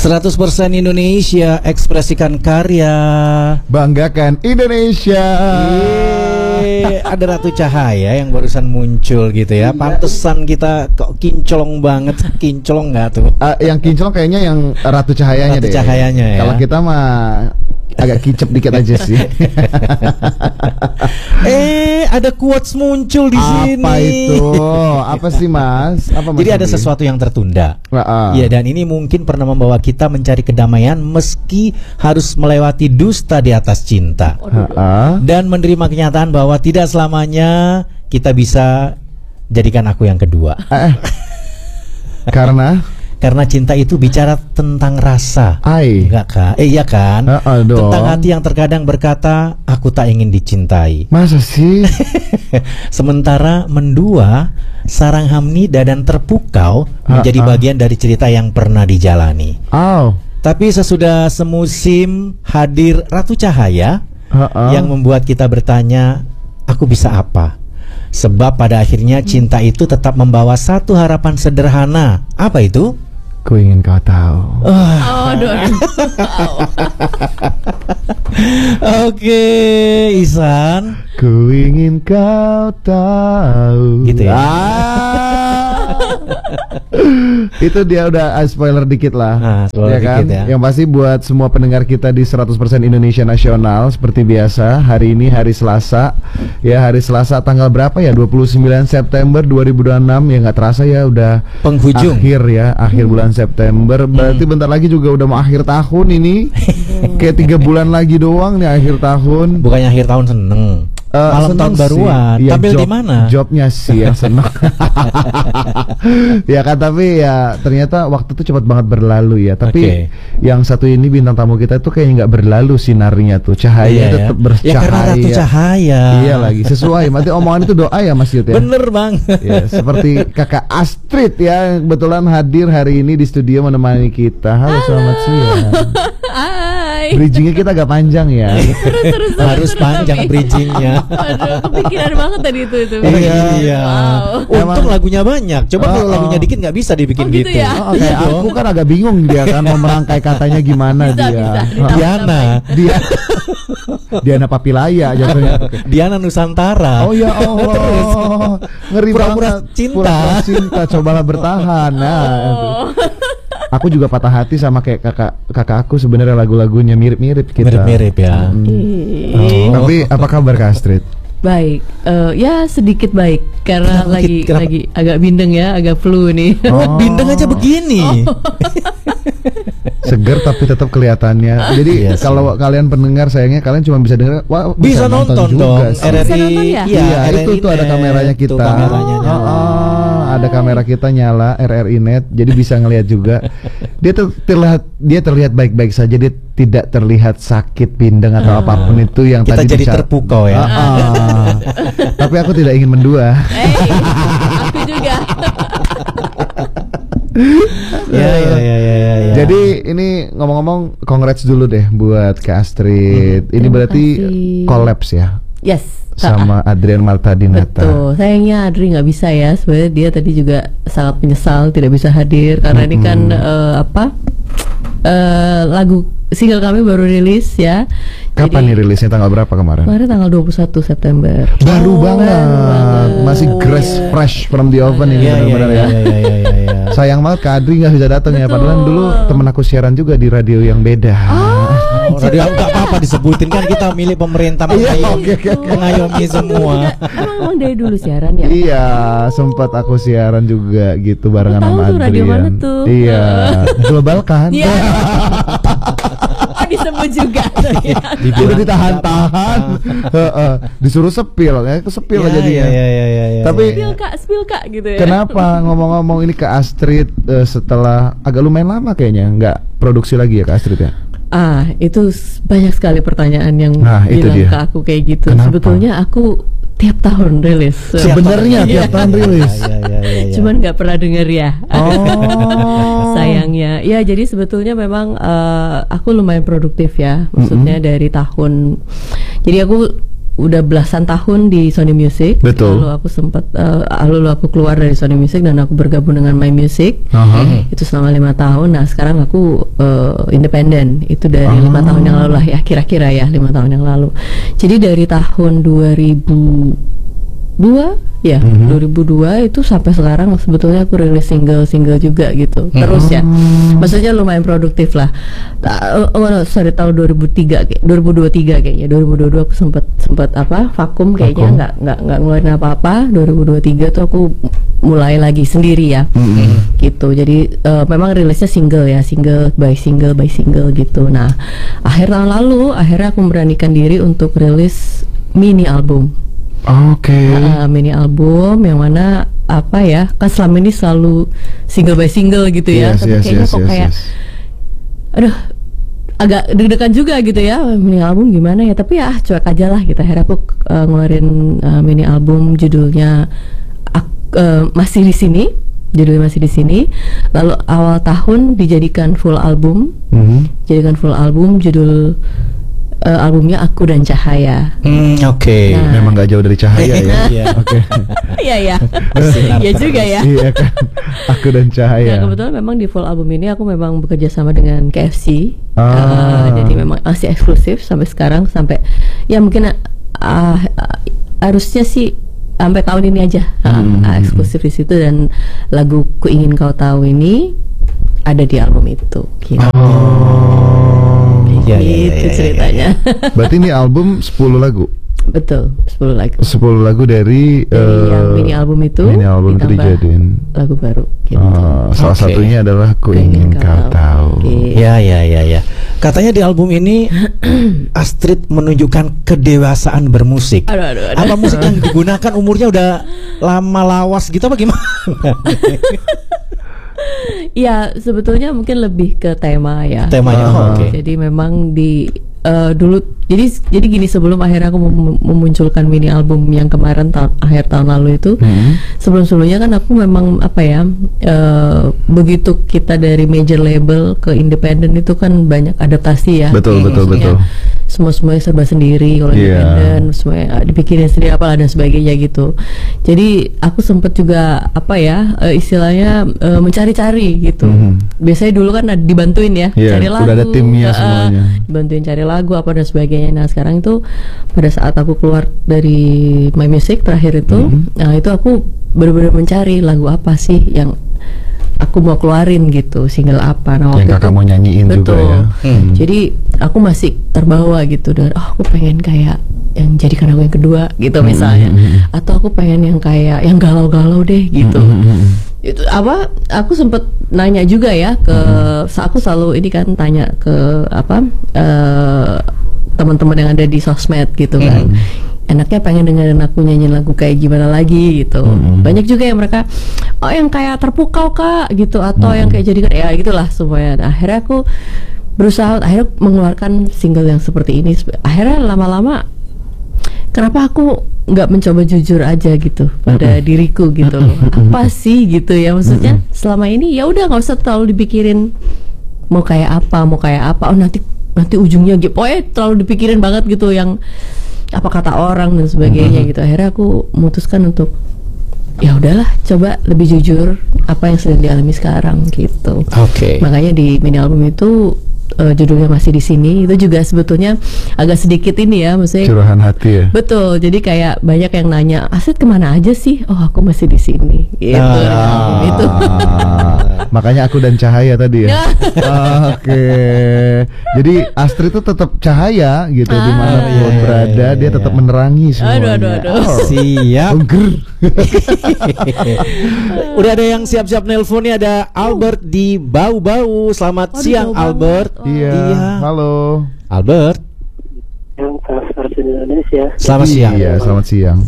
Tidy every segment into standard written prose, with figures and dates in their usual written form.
100% Indonesia, ekspresikan karya, banggakan Indonesia. Ada Ratu Cahaya yang barusan muncul gitu ya. Pantesan kita kok kinclong banget. Kinclong nggak tuh? Yang kinclong kayaknya yang Ratu Cahayanya Ratu deh. Cahayanya ya. Kalau kita mah agak kicep dikit aja sih. Ada quotes muncul di sini. Apa itu? Apa sih Mas? Apa Mas? Jadi ada sesuatu yang tertunda. Iya, dan ini mungkin pernah membawa kita mencari kedamaian meski harus melewati dusta di atas cinta. Dan menerima kenyataan bahwa tidak selamanya kita bisa jadikan aku yang kedua. Karena cinta itu bicara tentang rasa. Enggak kan? Iya kan? Tentang hati yang terkadang berkata, aku tak ingin dicintai. Masa sih? Sementara mendua, sarang hamnida dan terpukau menjadi bagian dari cerita yang pernah dijalani. Tapi sesudah semusim hadir Ratu Cahaya yang membuat kita bertanya, aku bisa apa? Sebab pada akhirnya cinta itu tetap membawa satu harapan sederhana. Apa itu? Ku ingin kau tahu. Oke, Ihsan. Ku ingin kau tahu. Gitu ya. Itu dia udah spoiler dikit lah. Spoiler dikit ya. Yang pasti buat semua pendengar kita di 100% Indonesia Nasional, seperti biasa, hari ini hari Selasa. Ya, hari Selasa tanggal berapa ya? 29 September 2026. Ya nggak terasa ya udah penghujung. Akhir bulan September. Berarti bentar lagi juga udah mau akhir tahun ini. Kayak 3 bulan lagi doang nih akhir tahun. Bukannya akhir tahun seneng. Malam tahun baruan. Ya, tampil di mana? Jobnya sih yang seneng. Ya kan, tapi ya ternyata waktu itu cepat banget berlalu ya. Tapi yang satu ini bintang tamu kita tuh kayaknya nggak berlalu sinarnya tuh. Cahaya tetap bercahaya. Ya karena Ratu Cahaya. Iya lagi, sesuai. Berarti omongan itu doa ya Mas Yud ya. Bener banget. Ya, seperti Kakak Astrid ya, kebetulan hadir hari ini di studio menemani kita. Halo, selamat siang. Hai. Bridgingnya kita agak panjang ya. Harus panjang bridgingnya. Aduh, kepikiran banget tadi itu. Iya. Wow. Untung lagunya banyak. Coba kalau lagunya dikit nggak bisa dibikin gitu. Ya? Kayak aku kan agak bingung dia kan mau merangkai katanya gimana. Bisa. Diana Papilaya jatuhnya. Diana Nusantara. Oh ya Allah. Ngeri Pura-pura banget. cinta. Pura-pura cinta, cobalah bertahan. Aku juga patah hati sama kayak kakak aku, sebenarnya lagunya mirip-mirip kita. Mirip-mirip ya. Tapi apa kabar Kak Astrid? Baik, ya sedikit baik karena lagi agak bindeng ya, agak flu nih. Bindeng aja begini. Seger tapi tetap kelihatannya. Jadi kalau kalian pendengar, sayangnya kalian cuma bisa dengar, bisa nonton dong. RRI. Iya, itu ada kameranya kita. Ada kamera kita nyala, RRI Net, jadi bisa ngelihat juga. Dia terlihat baik-baik saja, dia tidak terlihat sakit pindeng atau apapun itu yang kita tadi jadi terpukau ya. Tapi aku tidak ingin mendua. Aku juga. Ya. Jadi ini ngomong-ngomong, congrats dulu deh buat Kak Astrid. Ini berarti collabs ya? Yes. Sama Adrian Martadinata. Betul. Sayangnya Adri nggak bisa ya. Sebenarnya dia tadi juga sangat menyesal tidak bisa hadir karena ini kan lagu single kami baru rilis ya. Kapan nih rilisnya, tanggal berapa kemarin? Kemarin tanggal 21 September. Baru banget. Masih fresh from the oven ini benar-benar ya. Sayang banget Kak Adri nggak bisa datang ya. Padahal dulu temen aku siaran juga di radio yang beda. Radio nggak apa-apa disebutin, kan kita milik pemerintah, mengayomi semua. Emang dari dulu siaran ya? Iya, sempat aku siaran juga gitu barengan sama Adrian. Radio mana tuh? Iya, Global kan? Iya. Disebut juga. Udah ditahan-tahan. Disuruh sepil ya, kesepil aja dia. Tapi spill kak gitu ya. Kenapa ngomong-ngomong ini Kak Astrid setelah agak lumayan lama kayaknya nggak produksi lagi ya Kak Astrid ya? Itu banyak sekali pertanyaan yang bilang ke aku kayak gitu. Kenapa? Sebetulnya aku tiap tahun rilis. Sebenarnya tiap tahun rilis. Cuman nggak pernah denger ya. Sayangnya. Ya jadi sebetulnya memang aku lumayan produktif ya. Maksudnya dari tahun. Jadi aku udah belasan tahun di Sony Music. Betul. Lalu aku sempat lalu aku keluar dari Sony Music dan aku bergabung dengan My Music. Itu selama 5 tahun. Nah sekarang aku independen. Itu dari 5 tahun yang lalu lah ya, kira-kira ya 5 tahun yang lalu. Jadi dari tahun 2002 itu sampai sekarang sebetulnya aku rilis single juga gitu. Terus ya, maksudnya lumayan produktif lah. Tahun 2023 kayaknya. 2022 aku sempat vakum kayaknya, nggak ngeluarin apa-apa. 2023 tuh aku mulai lagi sendiri ya, gitu. Jadi memang rilisnya single by single gitu. Nah akhir tahun lalu akhirnya aku memberanikan diri untuk rilis mini album. Mini album yang mana kan selama ini selalu single by single gitu ya. Tapi kayaknya kayak aduh agak deg-degan juga gitu ya, mini album gimana ya, tapi ya cuek aja lah gitu. Akhirnya aku ngeluarin mini album judulnya Masih di Sini. Judulnya Masih di Sini. Lalu awal tahun dijadikan full album. Judul albumnya Aku dan Cahaya. Oke. Nah, memang nggak jauh dari cahaya ya. Oke. Iya juga ya. Iya kan. Aku dan Cahaya. Nah kebetulan memang di full album ini aku memang bekerja sama dengan KFC. Jadi memang masih eksklusif sampai sekarang, sampai ya mungkin harusnya sih sampai tahun ini aja eksklusif di situ, dan lagu Ku Ingin Kau Tahu ini ada di album itu. Gitu. Gitu ceritanya. Berarti ini album 10 lagu? Betul, 10 lagu. 10 lagu dari yang mini album itu. Mini album itu dijadiin lagu baru gitu. Salah satunya adalah Ku Ingin Kau Tahu. Ya. Katanya di album ini Astrid menunjukkan kedewasaan bermusik. Aduh. Apa musik yang digunakan umurnya udah lama lawas gitu apa gimana? Ya sebetulnya mungkin lebih ke tema ya. Temanya. Jadi memang di dulu jadi gini, sebelum akhirnya aku memunculkan mini album yang kemarin akhir tahun lalu itu, sebelumnya kan aku memang begitu kita dari major label ke independen itu kan banyak adaptasi ya. Betul. Semuanya serba sendiri kalau independen, semuanya dipikirin sendiri apalah dan sebagainya gitu. Jadi aku sempat juga istilahnya mencari-cari gitu. Biasanya dulu kan dibantuin ya, cari lagu. Udah ada timnya semuanya. Dibantuin cari lagu apa dan sebagainya. Nah sekarang itu pada saat aku keluar dari My Music terakhir itu, nah itu aku benar-benar mencari lagu apa sih yang aku mau keluarin gitu, single apa. Nah, yang kakak mau nyanyiin juga ya. Jadi aku masih terbawa gitu dan aku pengen kayak yang Jadikan Aku Yang Kedua gitu misalnya, atau aku pengen yang kayak yang galau-galau deh gitu. Itu aku sempet nanya juga ya ke aku selalu ini kan tanya ke teman-teman yang ada di sosmed gitu kan. Enaknya pengen dengerin aku nyanyiin lagu kayak gimana lagi gitu. Banyak juga yang mereka yang kayak Terpukau Kak gitu, atau yang kayak Jadikan, ya gitulah semuanya. Nah, akhirnya aku berusaha mengeluarkan single yang seperti ini. Akhirnya lama-lama kenapa aku nggak mencoba jujur aja gitu pada diriku gitu loh. Apa sih gitu ya, maksudnya selama ini ya udah nggak usah terlalu dipikirin mau kayak apa. Oh nanti ujungnya gitu. Terlalu dipikirin banget gitu yang apa kata orang dan sebagainya gitu. Akhirnya aku memutuskan untuk ya udahlah, coba lebih jujur apa yang sedang dialami sekarang gitu. Makanya di mini album itu judulnya Masih di Sini itu juga sebetulnya agak sedikit ini ya, maksudnya curahan hati ya. Betul, jadi kayak banyak yang nanya, Astrid kemana aja sih? Oh aku masih di sini gitu. Itu makanya Aku dan Cahaya tadi ya. Jadi Astrid itu tetap cahaya gitu, dimanapun berada dia tetap menerangi semuanya. Aduh. Siap. Udah ada yang siap-siap nelpon nih, ada Albert di Bau-Bau. Selamat siang Albert. Iya. Halo Albert. Yang Astrid Indonesia. Selamat siang. Iya, selamat siang.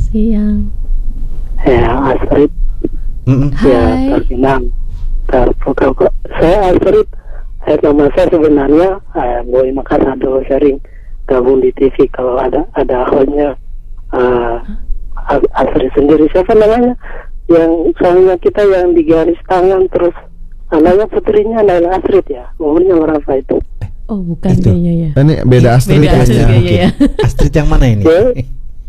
Ya Astrid. Ya terkenang. Terpukau. Saya Astrid. Nama saya sebenarnya Boy Makasado, sering gabung di TV kalau ada hostnya Astrid sendiri. Siapa namanya? Yang suaminya kita yang di garis tangan, terus anaknya putrinya Naila Astrid ya. Umurnya berapa itu? Oh bukan kayaknya ya. Ini beda Astrid kayaknya. Astrid yang mana ini?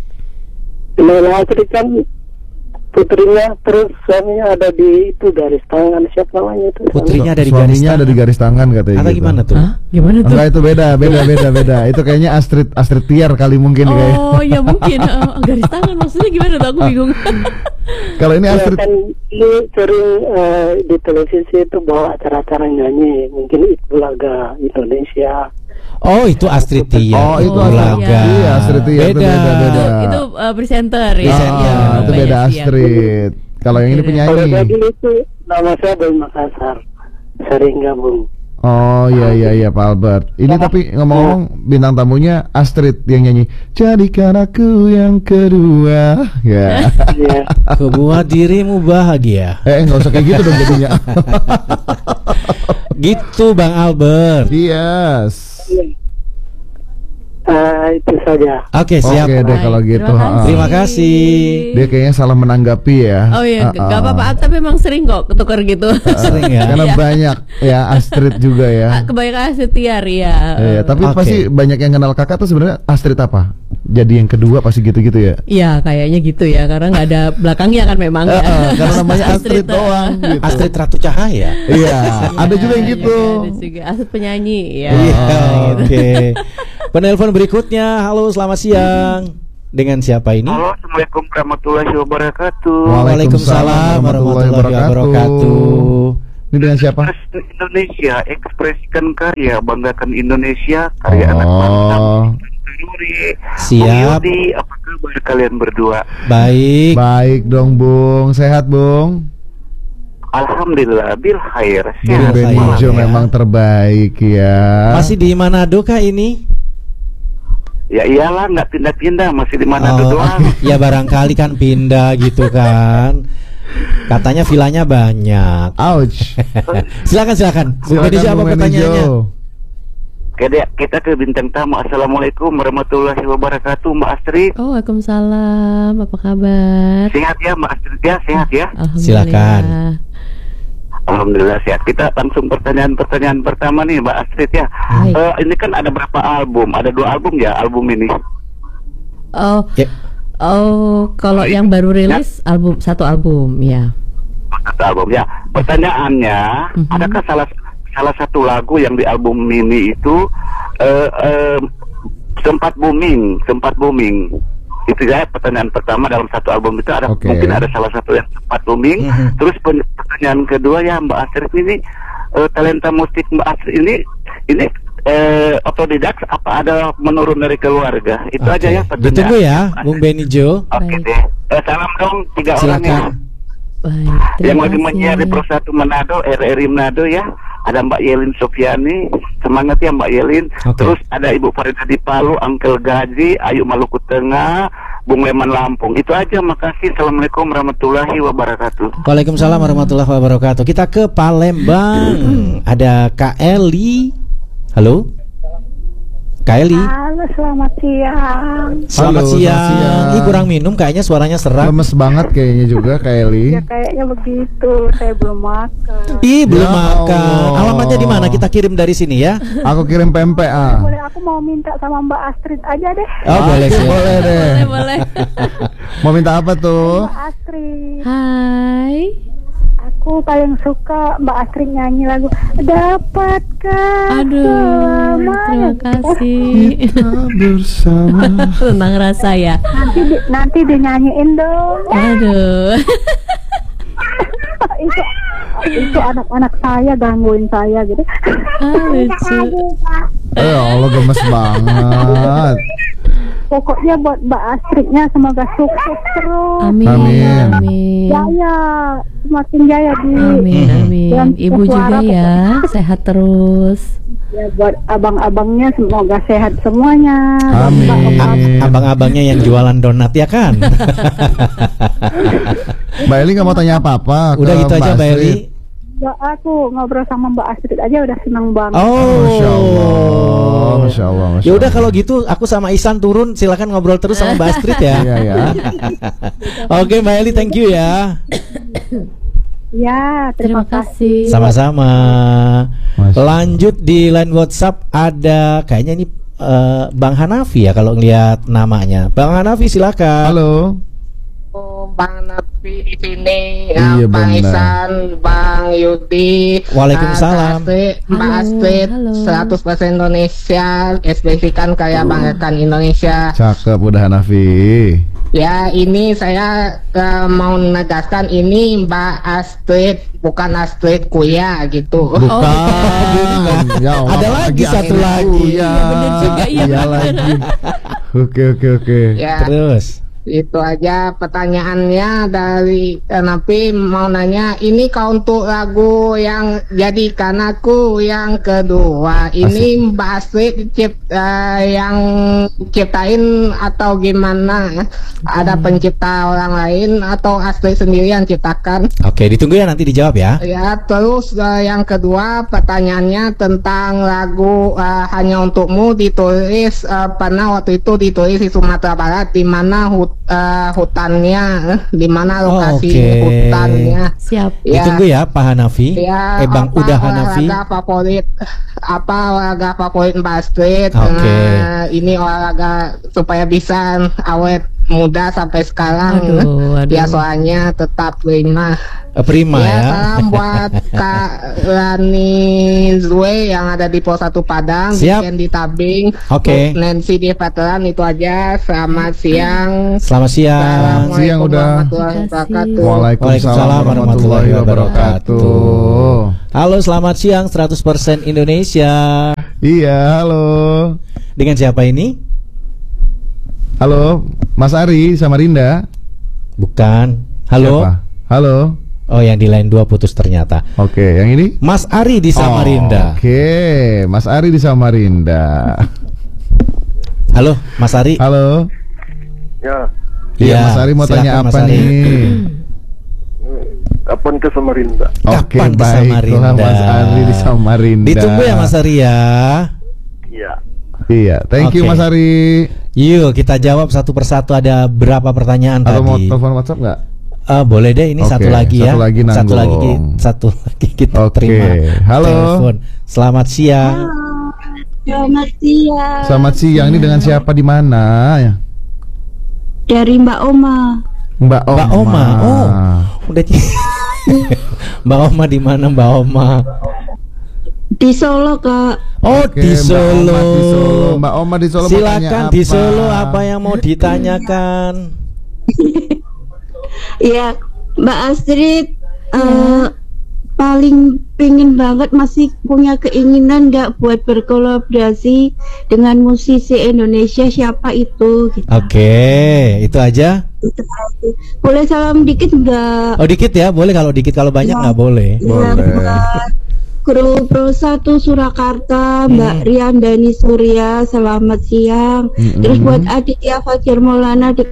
Naila Astrid kan putrinya, terus suaminya ada di itu garis tangan. Siapa namanya itu? Putrinya ada di garis Suaminya tangan. ada di garis tangan katanya. Atau gitu. gimana tuh? Hah? Gimana tuh? Enggak, itu beda. Itu kayaknya Astrid Tiar kali mungkin kayak. Oh ya mungkin garis tangan maksudnya gimana tuh, aku bingung. Kalau ini Ya, Astrid kan ini sering di televisi itu bawa acara-acara nyanyi, mungkin itu laga Indonesia. Oh, itu Astrid Tiar. Oh, itu Laga. Iya, Astrid Tiar itu Beda. beda. Itu presenter ya. Presenter. Iya, Itu Mbak beda Yesi, ya. Astrid. Kalau yang ini Kalau penyanyi. tadi itu nama saya Boy Makassar, sering gabung. Oh iya Pak Albert. Ini tapi ngomong-ngomong bintang tamunya Astrid yang nyanyi. Jadikan aku yang kedua. Ya. Iya. Ku buat dirimu bahagia. Nggak usah kayak gitu dong jadinya. Gitu Bang Albert. Yes. Itu saja. Oke, siap. Oke deh kalau gitu. Terima kasih. Dia kayaknya salah menanggapi ya. Oh iya, gak apa-apa. Tapi emang sering kok ketukar gitu. Sering ya. Karena banyak ya Astrid juga ya. Kebanyakan Astrid Tiar ya. Iya, tapi Oke. pasti banyak yang kenal kakak tuh sebenarnya Astrid apa? Jadi yang kedua pasti gitu-gitu ya. Iya, kayaknya gitu ya. Karena nggak ada belakangnya kan memang. Ya. Karena namanya Astrid doang gitu. Astrid Ratu Cahaya. Iya, ada juga yang gitu. Ada juga Astrid penyanyi ya. Iya, gitu. oke. Penelpon berikutnya. Halo, selamat siang. Dengan siapa ini? Halo, Assalamualaikum warahmatullahi wabarakatuh. Waalaikumsalam warahmatullahi wabarakatuh. Ini dengan siapa? Presiden Indonesia, ekspresikan karya, banggakan Indonesia, karya anak bangsa. Nuri, Siap. Yudi, apa kabar kalian berdua? Baik. Baik dong Bung, sehat Bung. Alhamdulillah, bil khair. Bil Bung Sehat. khair. Benijo ya. memang terbaik ya. Masih di Manado kah ini? Ya iyalah, nggak pindah-pindah, masih di mana Oh, doang. ya barangkali kan pindah gitu kan. Katanya vilanya banyak. Ouch. Silakan. Bung Benijo, apa Bung pertanyaannya? Benijo. Kita ke bintang tamu. Assalamualaikum warahmatullahi wabarakatuh, Mbak Astrid. Oh, waalaikumsalam. Apa kabar? Sehat ya, Mbak Astrid ya, sehat ya. Alhamdulillah. Silakan. Alhamdulillah sehat. Kita langsung pertanyaan pertama nih, Mbak Astrid ya. Baik. Ini kan ada berapa album? Ada 2 album ya, album ini. Oh, Ya. kalau yang baru rilis satu album ya. Satu album ya. Pertanyaannya, adakah salah satu lagu yang di album ini itu sempat booming? Itu ya pertanyaan pertama dalam satu album itu ada Oke. mungkin ada salah satu yang sempat booming. Terus pertanyaan kedua ya, Mbak Astrid ini talenta musik Mbak Astrid ini otodidak apa ada menurun dari keluarga? Itu Oke. aja ya pertanyaan. Ditunggu ya, Bung Benijo. Oke Baik. deh. Salam dong 3 orang ya. Silakan. Baik. Yang terima lagi kasih. menyiar di Pro 1 Manado, RRI Manado ya. Ada Mbak Yelin Sofiani, semangat ya Mbak Yelin. Oke. Terus ada Ibu Farida di Palu, Uncle Gaji, Ayu Maluku Tengah, Bung Leman Lampung. Itu aja, makasih. Assalamualaikum warahmatullahi wabarakatuh. Waalaikumsalam warahmatullahi wabarakatuh. Kita ke Palembang. Ada Kak Eli. Halo, Kak Eli. Halo, selamat siang. Selamat Halo, siang. selamat siang. Ih, kurang minum kayaknya, suaranya serak. Lemes banget kayaknya juga Kak Eli. Ya kayaknya begitu, saya belum makan. Ih, belum Ya makan. Allah. Alamatnya di mana? Kita kirim dari sini ya. Aku kirim pempek Boleh aku mau minta sama Mbak Astrid aja deh. Oh, boleh sih. Boleh deh. Boleh. Mau minta apa tuh? Mbak Astrid, Hai. aku paling suka Mbak Astrid nyanyi lagu Dapatkah Aduh, selamanya. terima kasih. Kita bersama. Tentang rasa ya. Nanti dinyanyiin dong. Aduh. itu anak-anak saya gangguin saya gitu. Lucu. Ya Allah, gemes banget. Pokoknya buat Mbak Astridnya semoga sukses terus. Amin. Amin. Amin. Jaya, semakin jaya di. Amin. Amin. Dan Ibu juga suara ya, sehat terus. Ya buat abang-abangnya semoga sehat semuanya. Amin. Abang-abangnya yang jualan donat ya kan? Mbak Eli nggak mau tanya apa-apa. Udah ke gitu aja Mbak Eli. Astrid. Ya, aku ngobrol sama Mbak Astrid aja udah senang banget. Oh, Masya Allah, Masya Allah, Masya Ya udah Allah. kalau gitu aku sama Isan turun, silakan ngobrol terus sama Mbak Astrid ya. Iya ya. Oke Mbak Eli, thank you ya. Ya, Terima kasih. Sama-sama. Masya Allah. Lanjut di line WhatsApp ada kayaknya ini Bang Hanafi ya kalau ngelihat namanya. Bang Hanafi silakan. Halo. Bang Nafi di sini, Iya, Bang benar. Ihsan, Bang Yudi, Waalaikumsalam. Mbak Astrid, Halo. 100% Indonesia, ekspresikan kayak banggakan Indonesia. Cakep udah Hanafi. Ya, ini saya mau menegaskan ini Mbak Astrid, bukan Astrid Kuya gitu. Bukan. Ya, Ada lagi satu lagi. Ya, bener juga, iya bener. lagi. Oke. Ya, Terus. itu aja pertanyaannya dari Napi. Mau nanya, ini kau untuk lagu yang Jadikan Aku yang kedua, ini Mbak Astrid yang ciptain atau gimana? Ada pencipta orang lain atau Astrid sendiri yang ciptakan? Oke, ditunggu ya, nanti dijawab ya. Ya, terus yang kedua pertanyaannya tentang lagu Hanya Untukmu, ditulis pernah waktu itu ditulis di Sumatera Barat, di mana hutannya, di mana lokasi Oke. hutannya. Siap. Ya, Ditunggu ya Pak Hanafi. ya, Bang apa Uda Hanafi. olahraga favorit Mbak Astrid? Oke. Ini olahraga supaya bisa awet muda sampai sekarang. Aduh. Ya, soalnya tetap prima. Prima ya. Salam buat Kak Rani Zue yang ada di Pos 1 Padang, Siap. Weekend di Tabing. Oke. Nancy di Veteran, itu aja. Selamat siang. Selamat siang. Assalamualaikum Siang udah. warahmatullahi wabarakatuh. Waalaikumsalam warahmatullahi wabarakatuh. Halo, selamat siang 100% Indonesia. Iya, halo. Dengan siapa ini? Halo, Mas Ari Samarinda. Bukan. Halo. Siapa? Halo. Oh, yang di line 2 putus ternyata. Oke, yang ini? Mas Ari di Samarinda. Oke, Mas Ari di Samarinda. Halo, Mas Ari. Halo. Ya, Iya, Iya, Mas Ari mau silakan, tanya Mas apa Ari. nih? kapan ke Samarinda? Oke, Kapan ke baiklah Samarinda? Mas Ari di Samarinda. Ditunggu ya Mas Ari ya. Iya. Iya, thank you Oke. Mas Ari. Yuk kita jawab satu persatu. Ada berapa pertanyaan Atau mau tadi? telepon WhatsApp nggak? Boleh deh, ini Oke, satu lagi ya. satu lagi nanggung. Satu lagi kita Oke, terima. halo. Telepon. Selamat siang. Selamat siang. Selamat siang. Ini dengan siapa di mana ya? Dari Mbak Oma. Mbak Oma. Mbak Oma. Oh, udah. Mbak Oma di mana Mbak Oma? Di Solo, Kak. Oh, Oke, di Solo. Mbak Oma di Solo. Mbak Oma di Solo mau tanya Silakan apa? di Solo, apa yang mau ditanyakan? Iya, Mbak Astrid paling pengen banget, masih punya keinginan nggak buat berkolaborasi dengan musisi Indonesia, siapa itu? Gitu. Oke, itu aja. Boleh salam dikit nggak? Oh, dikit ya, boleh. Kalau dikit, kalau banyak nggak boleh. Ya, buat Kru Pro 1 Surakarta, Mbak Riandani Surya, selamat siang. Terus buat Aditya Fajar Maulana di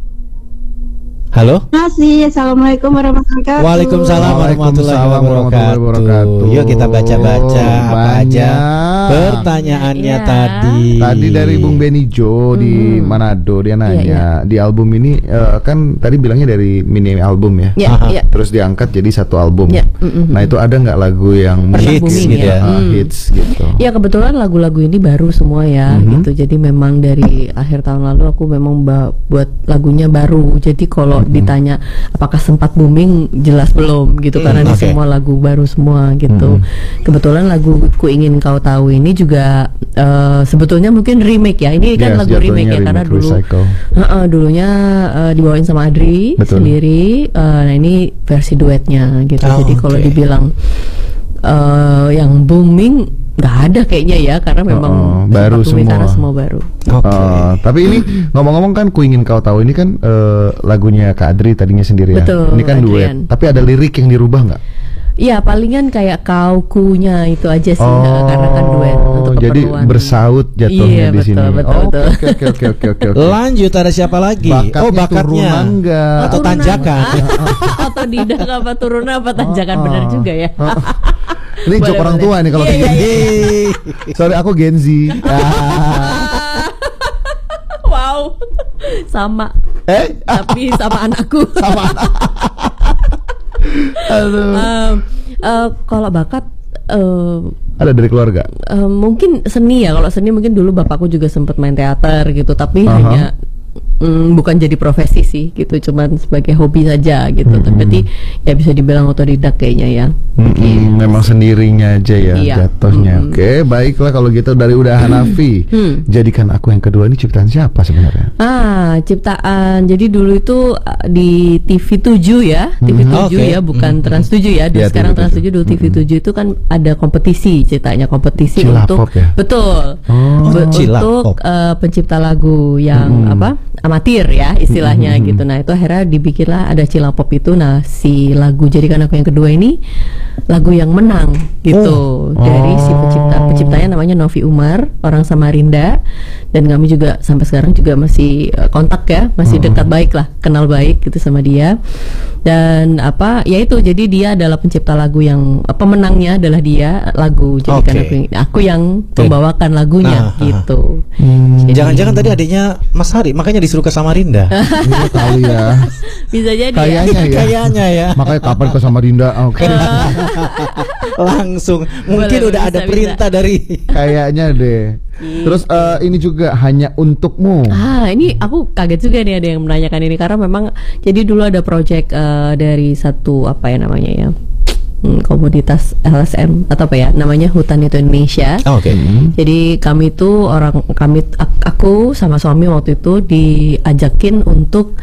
Halo. Masih, assalamualaikum warahmatullahi wabarakatuh. Waalaikumsalam warahmatullahi wabarakatuh. Yuk kita baca-baca apa aja pertanyaannya Iya. tadi. Tadi dari Bung Benijo di Manado, dia nanya di album ini kan tadi bilangnya dari mini album ya. Ya, Aha. ya. Terus diangkat jadi satu album. Ya, Nah itu ada nggak lagu yang Hits booming gitu ya. hits gitu. Ya kebetulan lagu-lagu ini baru semua ya gitu. Jadi memang dari akhir tahun lalu aku memang buat lagunya baru. Jadi kalau ditanya apakah sempat booming, jelas belum gitu karena ini oke. semua lagu baru semua gitu. Kebetulan lagu Ku Ingin Kau Tahu ini juga sebetulnya mungkin remake ya. Ini kan Yes, lagu remake jatuhnya ya karena remake, dulu recycle. dulunya dibawain sama Adri Betul. sendiri. Nah ini versi duetnya gitu. Oh, Jadi kalau oke. dibilang yang booming nggak ada kayaknya ya karena memang baru sempat booming semua. karena semua baru. Oke. Tapi ini ngomong-ngomong kan Ku Ingin Kau Tahu ini kan lagunya Kak Adri tadinya sendiri ya. Betul, Ini kan duet. Adrian. Tapi ada lirik yang dirubah nggak? Iya palingan kayak kau kunya itu aja sih karena kan duet untuk jadi keperluan. bersaut jatuhnya Iya, di betul, sini. betul, betul. Oke. Lanjut, ada siapa lagi? Bakatnya bakatnya turunan nggak? atau tanjakan? Atau tidak apa turunan apa tanjakan benar juga ya. Ini Boleh, joke orang boleh. tua nih kalau Iya, kayak iya, gini. Sorry aku Gen Z. Wow, sama. Tapi sama anakku. Sama anak. Aduh. Kalau bakat Ada dari keluarga. mungkin seni ya. Kalau seni mungkin dulu bapakku juga sempat main teater gitu. Tapi hanya bukan jadi profesi sih gitu, cuman sebagai hobi saja gitu. Berarti ya bisa dibilang otodidak kayaknya ya. Memang sendirinya aja ya jatuhnya. Oke, baiklah kalau gitu dari Uda Hanafi. Jadikan Aku Yang Kedua ini ciptaan siapa sebenarnya? Ciptaan. Jadi dulu itu di TV7 ya, TV7 ya, bukan Trans 7 ya. Sekarang Trans 7, dulu TV7 itu kan ada kompetisi, ceritanya kompetisi Cilapop untuk ya? Untuk pencipta lagu yang amatir ya istilahnya gitu. Nah itu akhirnya dibikinlah ada Cilapop itu. Nah si lagu Jadikan Aku Yang Kedua ini lagu yang menang gitu dari si penciptanya namanya Novi Umar, orang Samarinda, dan kami juga sampai sekarang juga masih kontak ya, masih dekat baik lah, kenal baik gitu sama dia. Dan ya itu, jadi dia adalah pencipta lagu yang pemenangnya adalah dia, lagu Jadikan Aku yang membawakan lagunya gitu. Jangan-jangan tadi adiknya Mas Hari makanya disuruh ke Samarinda. Iya kali ya. Bisa jadi kayaknya ya. Makanya kapan ke Samarinda? Langsung mungkin udah ada perintah dari kayaknya deh. Terus ini juga Hanya Untukmu. Ini aku kaget juga nih ada yang menanyakan ini, karena memang jadi dulu ada project dari satu komunitas LSM atau namanya Hutan Itu Indonesia. Jadi kami itu aku sama suami waktu itu diajakin untuk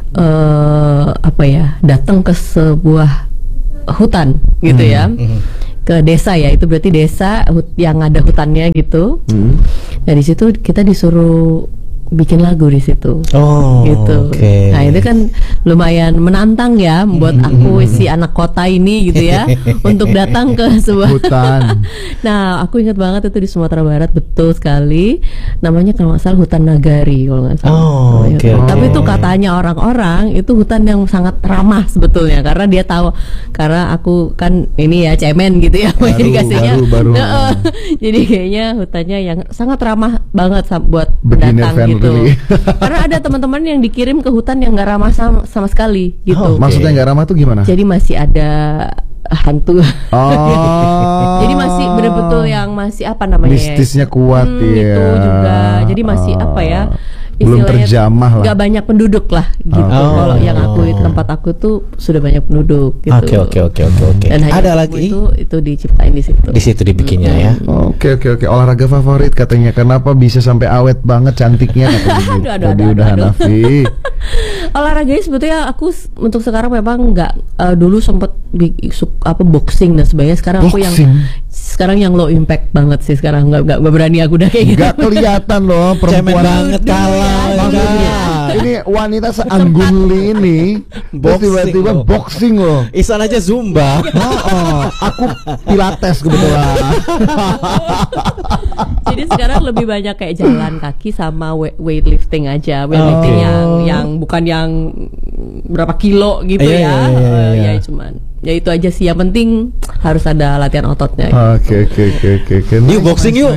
datang ke sebuah hutan gitu ya. Ke desa ya, itu berarti desa yang ada hutannya gitu. Nah di situ kita disuruh bikin lagu di situ. Gitu. Nah itu kan lumayan menantang ya buat aku si anak kota ini gitu ya untuk datang ke sebuah hutan. Nah aku ingat banget itu di Sumatera Barat, betul sekali. Namanya kalau nggak salah Hutan Nagari kalau nggak salah. Tapi itu katanya orang-orang itu hutan yang sangat ramah sebetulnya, karena dia tahu, karena aku kan ini ya cemen gitu ya, dikasihnya jadi kayaknya hutannya yang sangat ramah banget buat pendatang gitu. Karena ada teman-teman yang dikirim ke hutan yang nggak ramah sama sekali gitu. Maksudnya nggak ramah tuh gimana? Jadi masih ada hantu. Jadi masih betul-betul yang masih mistisnya kuat ya. Itu juga. Jadi masih belum terjamah lah. Gak banyak penduduk lah gitu. Kalau yang tempat aku tuh sudah banyak penduduk gitu. Oke. Dan ada lagi itu diciptain di situ. Di situ dibikinnya ya. Oke. Olahraga favorit katanya, kenapa bisa sampai awet banget cantiknya katanya. Tadi udah Hanafi. Olahraganya sebetulnya aku untuk sekarang memang nggak, dulu sempet boxing dan sebagainya. Sekarang yang low impact banget sih, sekarang nggak berani aku udah kayak gitu. Nggak kelihatan loh perempuan banget kalah. Ini wanita seanggun ini tiba-tiba boxing loh. Isan aja Zumba. Aku Pilates kebetulan. Jadi sekarang lebih banyak kayak jalan kaki sama weightlifting aja. Weightlifting yang bukan yang berapa kilo gitu ya. Ya cuman ya itu aja sih, yang penting harus ada latihan ototnya. Oke. Yuk boxing yuk.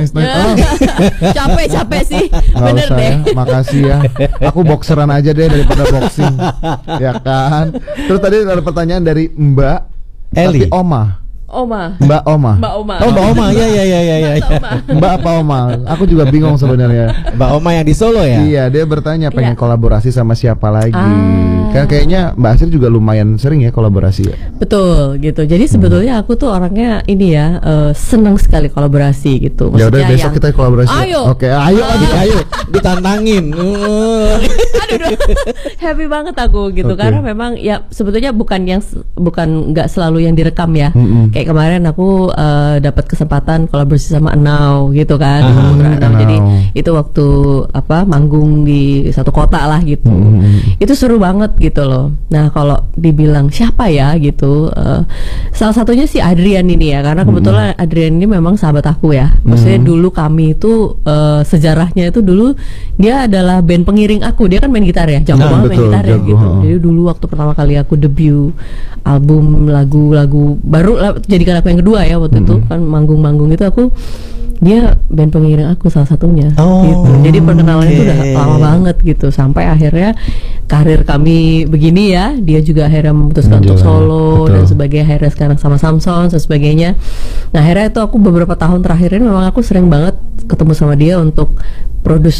Capek sih. Bener deh. Makasih ya. Aku boxeran aja deh daripada boxing. Ya kan. Terus tadi ada pertanyaan dari Mbak Eli. Mbak Oma. Mbak Oma. Ya. Mbak apa Oma? Aku juga bingung sebenarnya. Mbak Oma yang di Solo ya? Iya, dia bertanya pengen kolaborasi sama siapa lagi. Kan kayaknya Mbak Asri juga lumayan sering ya kolaborasi ya. Betul gitu. Jadi sebetulnya aku tuh orangnya ini ya, senang sekali kolaborasi gitu. Ya udah besok kita kolaborasi. Ayo. Oke, ayo ditantangin. Aduh. Happy banget aku gitu karena memang ya sebetulnya bukan nggak selalu yang direkam ya. Kayak kemarin aku dapat kesempatan kolaborasi sama Enau gitu kan. Jadi itu waktu manggung di satu kota lah gitu. Itu seru banget gitu loh. Nah kalau dibilang siapa ya gitu, salah satunya si Adrian ini ya, karena kebetulan Adrian ini memang sahabat aku ya. Maksudnya dulu kami itu sejarahnya itu dulu dia adalah band pengiring aku. Dia kan main gitar ya, jago banget main gitar ya gitu. Jadi dulu waktu pertama kali aku debut album lagu-lagu baru Jadikan Aku Yang Kedua ya waktu itu kan manggung-manggung itu dia band pengiring aku salah satunya gitu. Jadi perkenalannya itu udah lama banget gitu, sampai akhirnya karir kami begini ya. Dia juga akhirnya memutuskan untuk solo dan sebagainya, akhirnya sekarang sama Samson dan sebagainya. Nah akhirnya itu aku beberapa tahun terakhir ini memang aku sering banget ketemu sama dia untuk produce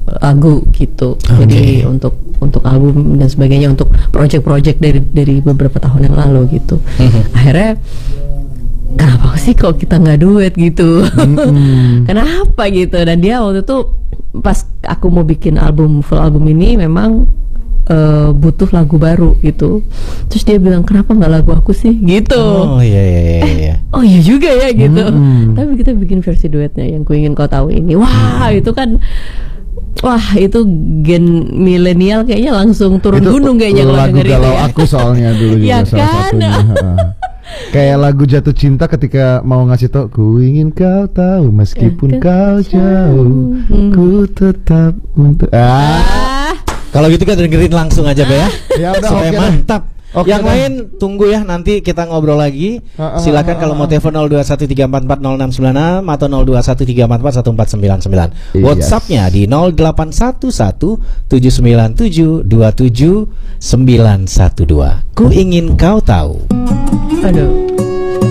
lagu gitu. Jadi untuk album dan sebagainya, untuk project-project dari beberapa tahun yang lalu gitu. Akhirnya kenapa sih kok kita nggak duet gitu? Kenapa gitu? Dan dia waktu itu pas aku mau bikin full album ini memang butuh lagu baru gitu. Terus dia bilang, kenapa nggak lagu aku sih gitu. Oh iya. Oh iya juga ya gitu. Tapi kita bikin versi duetnya yang Ku Ingin Kau Tahu ini. Wah itu kan, itu gen milenial kayaknya langsung turun itu gunung kayaknya kalau lagu galau ya. Aku soalnya dulu juga ya salah kan? satunya. Kayak lagu Jatuh Cinta ketika mau ngasih tau, ku ingin kau tahu meskipun kau jauh, ku tetap untuk Kalau gitu kan dengerin langsung aja Be ya. Ya udah, supaya mantap. Yang lain tunggu ya, nanti kita ngobrol lagi. Silakan kalau mau telepon 0213440696 atau 0213441499. WhatsApp-nya di 081179727912. Ku Ingin Kau Tahu. Aduh.